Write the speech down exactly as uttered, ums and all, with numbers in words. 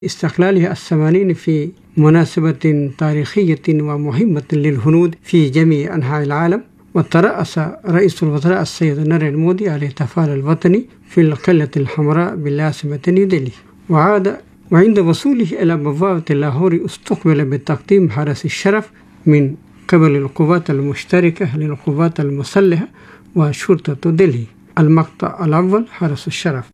استقلالها الثمانين في مناسبة تاريخية ومهمة للهنود في جميع أنحاء العالم. وترأس رئيس الوزراء السيد ناريندرا مودي على الاحتفال الوطني في القلعة الحمراء بالعاصمة نيودلهي. وعاد وعند وصوله إلى بوابة لاهور استقبل بتقديم حرس الشرف من قبل القوات المشتركة للقوات المسلحة وشرطة دلهي. المقطع الأول: حرس الشرف.